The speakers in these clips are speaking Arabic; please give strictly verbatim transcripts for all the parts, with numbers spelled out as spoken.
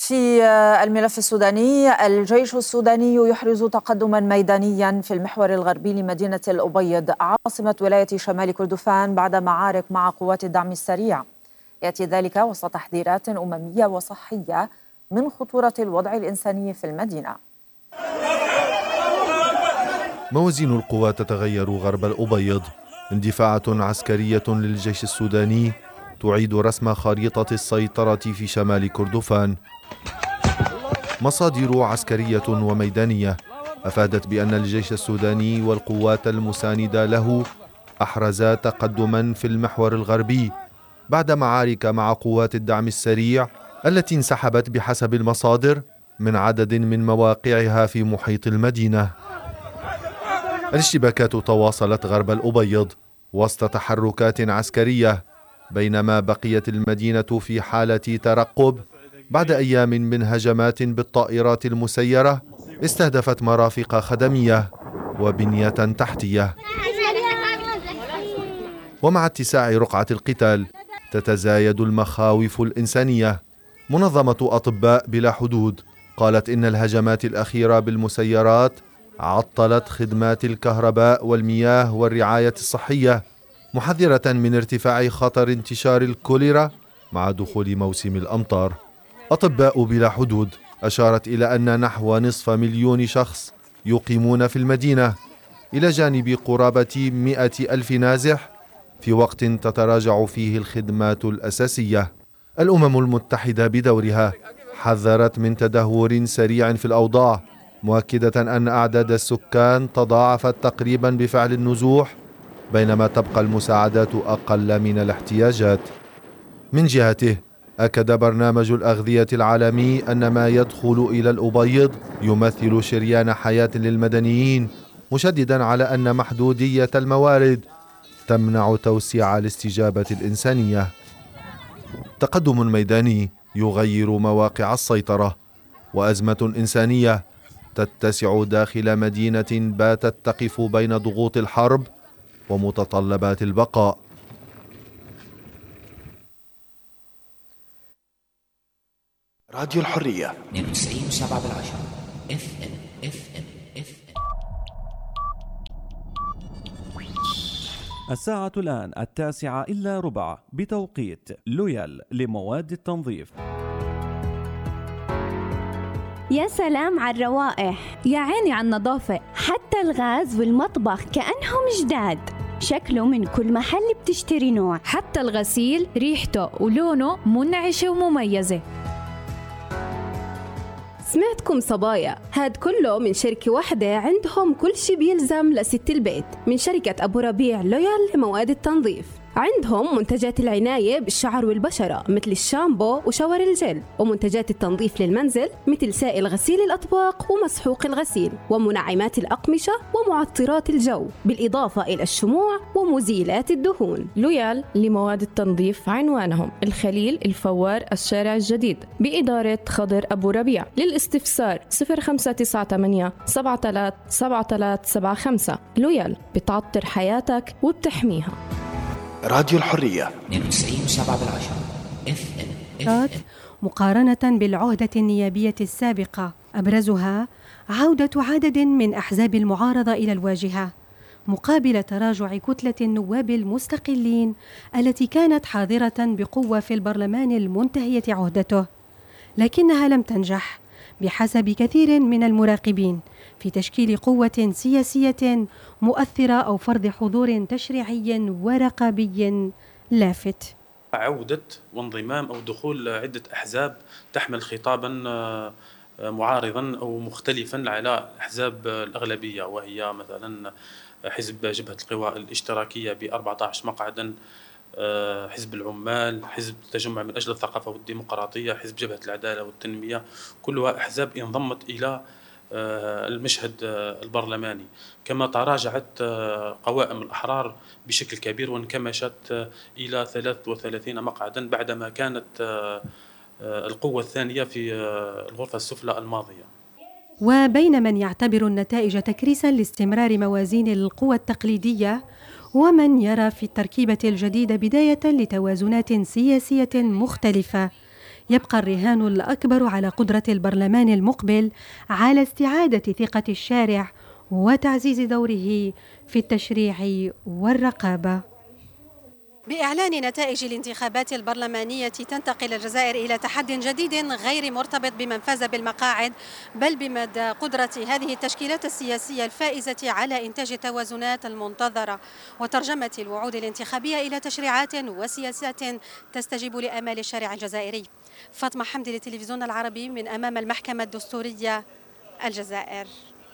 في الملف السوداني، الجيش السوداني يحرز تقدما ميدانيا في المحور الغربي لمدينة الأبيض عاصمة ولاية شمال كردفان بعد معارك مع قوات الدعم السريع. يأتي ذلك وسط تحذيرات أممية وصحية من خطورة الوضع الإنساني في المدينة. موازين القوى تتغير غرب الأبيض. اندفاعات عسكرية للجيش السوداني تعيد رسم خريطة السيطرة في شمال كردفان. مصادر عسكرية وميدانية أفادت بأن الجيش السوداني والقوات المساندة له أحرزا تقدما في المحور الغربي بعد معارك مع قوات الدعم السريع التي انسحبت بحسب المصادر من عدد من مواقعها في محيط المدينة. الاشتباكات تواصلت غرب الأبيض وسط تحركات عسكرية، بينما بقيت المدينة في حالة ترقب بعد أيام من هجمات بالطائرات المسيرة استهدفت مرافق خدمية وبنية تحتية. ومع اتساع رقعة القتال تتزايد المخاوف الإنسانية. منظمة أطباء بلا حدود قالت إن الهجمات الأخيرة بالمسيرات عطلت خدمات الكهرباء والمياه والرعاية الصحية، محذرة من ارتفاع خطر انتشار الكوليرا مع دخول موسم الأمطار. أطباء بلا حدود أشارت إلى أن نحو نصف مليون شخص يقيمون في المدينة إلى جانب قرابة مئة ألف نازح في وقت تتراجع فيه الخدمات الأساسية. الأمم المتحدة بدورها حذرت من تدهور سريع في الأوضاع، مؤكدة أن أعداد السكان تضاعفت تقريبا بفعل النزوح، بينما تبقى المساعدات أقل من الاحتياجات. من جهته أكد برنامج الأغذية العالمي أن ما يدخل إلى الأبيض يمثل شريان حياة للمدنيين، مشددا على أن محدودية الموارد تمنع توسيع الاستجابة الإنسانية. تقدم ميداني يغير مواقع السيطرة، وأزمة إنسانية تتسع داخل مدينة باتت تقف بين ضغوط الحرب ومتطلبات البقاء. راديو الحرية اثنين وتسعين فاصلة سبعة بالعشرة اف ام اف ام اف ام. الساعة الآن التاسعة إلا ربع بتوقيت لويال لمواد التنظيف. يا سلام على الروائح، يا عيني على النظافة، حتى الغاز والمطبخ كأنهم جداد. شكله من كل محل بتشتري نوع، حتى الغسيل ريحته ولونه منعشة ومميزة. سمعتكم صبايا، هاد كله من شركة واحدة عندهم كل شي بيلزم لست البيت، من شركة أبو ربيع لويال لمواد التنظيف. عندهم منتجات العناية بالشعر والبشرة مثل الشامبو وشاور الجل، ومنتجات التنظيف للمنزل مثل سائل غسيل الأطباق ومسحوق الغسيل، ومنعمات الأقمشة ومعطرات الجو، بالإضافة إلى الشموع ومزيلات الدهون. لويال لمواد التنظيف عنوانهم الخليل الفوار الشارع الجديد بإدارة خضر أبو ربيع. للاستفسار صفر خمسة تسعة ثمانية سبعة ثلاثة سبعة ثلاثة سبعة خمسة. لويال بتعطر حياتك وبتحميها. راديو الحرية اثنين وتسعين فاصلة سبعة بالعشرة اف ام اف ام. مقارنة بالعهدة النيابية السابقة، أبرزها عودة عدد من أحزاب المعارضة إلى الواجهة مقابل تراجع كتلة النواب المستقلين التي كانت حاضرة بقوة في البرلمان المنتهية عهدته، لكنها لم تنجح بحسب كثير من المراقبين في تشكيل قوة سياسية مؤثرة أو فرض حضور تشريعي ورقابي لافت. عودة وانضمام أو دخول عدة أحزاب تحمل خطابا معارضا أو مختلفا على أحزاب الأغلبية، وهي مثلا حزب جبهة القوى الاشتراكية ب أربعة عشر مقعدا، حزب العمال، حزب التجمع من أجل الثقافة والديمقراطية، حزب جبهة العدالة والتنمية، كلها أحزاب انضمت إلى المشهد البرلماني. كما تراجعت قوائم الأحرار بشكل كبير وانكمشت إلى ثلاثة وثلاثين مقعدا بعدما كانت القوة الثانية في الغرفة السفلى الماضية. وبين من يعتبر النتائج تكريسا لاستمرار موازين القوى التقليدية، ومن يرى في التركيبة الجديدة بداية لتوازنات سياسية مختلفة، يبقى الرهان الأكبر على قدرة البرلمان المقبل على استعادة ثقة الشارع وتعزيز دوره في التشريع والرقابة. بإعلان نتائج الانتخابات البرلمانية تنتقل الجزائر إلى تحدي جديد غير مرتبط بمن فاز بالمقاعد، بل بمدى قدرة هذه التشكيلات السياسية الفائزة على إنتاج التوازنات المنتظرة وترجمة الوعود الانتخابية إلى تشريعات وسياسات تستجيب لآمال الشارع الجزائري. فاطمة حمدي للتلفزيون العربي من أمام المحكمة الدستورية الجزائر.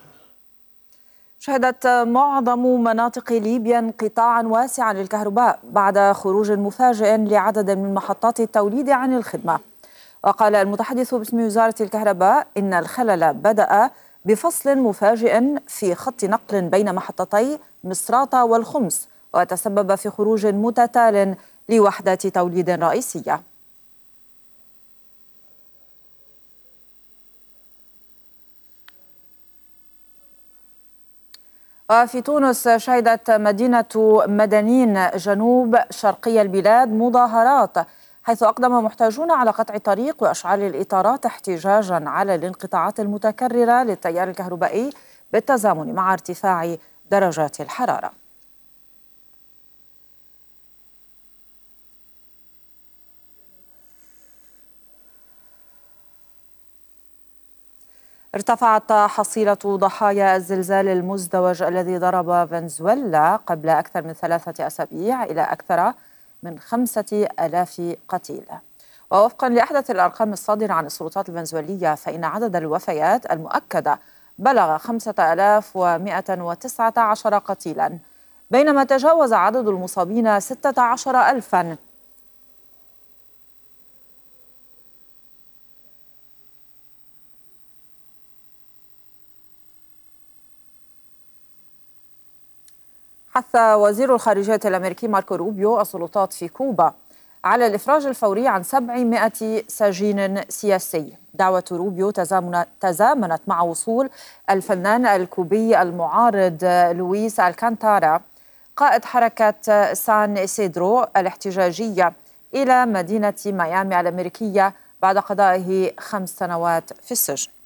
شهدت معظم مناطق ليبيا انقطاعا واسعا للكهرباء بعد خروج مفاجئ لعدد من محطات التوليد عن الخدمة. وقال المتحدث باسم وزارة الكهرباء إن الخلل بدأ بفصل مفاجئ في خط نقل بين محطتي مصراتة والخمس، وتسبب في خروج متتال لوحدات توليد رئيسية. وفي تونس شهدت مدينة مدنين جنوب شرقي البلاد مظاهرات، حيث أقدم محتاجون على قطع الطريق وأشعال الإطارات احتجاجا على الانقطاعات المتكررة للتيار الكهربائي بالتزامن مع ارتفاع درجات الحرارة. ارتفعت حصيلة ضحايا الزلزال المزدوج الذي ضرب فنزويلا قبل أكثر من ثلاثة أسابيع إلى أكثر من خمسة آلاف قتيل. ووفقا لأحدث الأرقام الصادرة عن السلطات الفنزويلية، فإن عدد الوفيات المؤكدة بلغ خمسة آلاف ومئة وتسعة عشر قتيلا، بينما تجاوز عدد المصابين ستة عشر ألفا. حث وزير الخارجية الأمريكي ماركو روبيو السلطات في كوبا على الإفراج الفوري عن سبعمائة سجين سياسي. دعوة روبيو تزامنت مع وصول الفنان الكوبي المعارض لويس الكانتارا قائد حركة سان إسيدرو الاحتجاجية إلى مدينة ميامي الأمريكية بعد قضائه خمس سنوات في السجن.